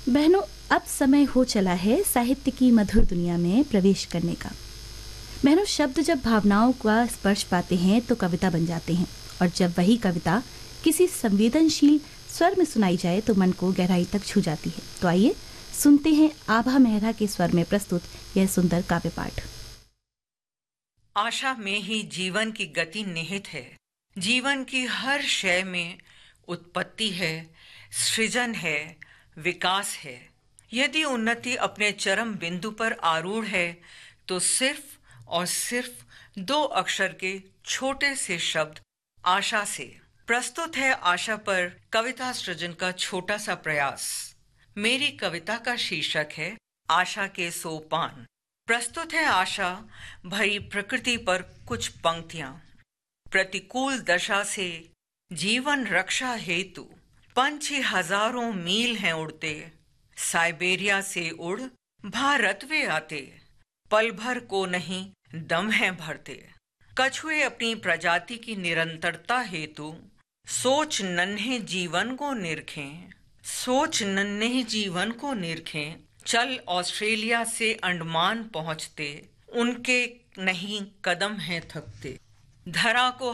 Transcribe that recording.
बहनों, अब समय हो चला है साहित्य की मधुर दुनिया में प्रवेश करने का। बहनों, शब्द जब भावनाओं का स्पर्श पाते हैं तो कविता बन जाते हैं, और जब वही कविता किसी संवेदनशील स्वर में सुनाई जाए तो मन को गहराई तक छू जाती है। तो आइए सुनते हैं आभा मेहरा के स्वर में प्रस्तुत यह सुंदर काव्य पाठ। आशा में ही जीवन की गति निहित है। जीवन की हर शय में उत्पत्ति है, सृजन है, विकास है। यदि उन्नति अपने चरम बिंदु पर आरूढ़ है तो सिर्फ और सिर्फ दो अक्षर के छोटे से शब्द आशा से। प्रस्तुत है आशा पर कविता सृजन का छोटा सा प्रयास। मेरी कविता का शीर्षक है आशा के सोपान। प्रस्तुत है आशा भरी प्रकृति पर कुछ पंक्तियां। प्रतिकूल दशा से जीवन रक्षा हेतु पंछी हजारों मील हैं उड़ते, साइबेरिया से उड़ भारत वे आते, पल भर को नहीं दम है भरते। कछुए अपनी प्रजाति की निरंतरता हेतु सोच नन्हे जीवन को निरखें, सोच नन्हे जीवन को निरखें। चल ऑस्ट्रेलिया से अंडमान पहुंचते, उनके नहीं कदम हैं थकते। धरा को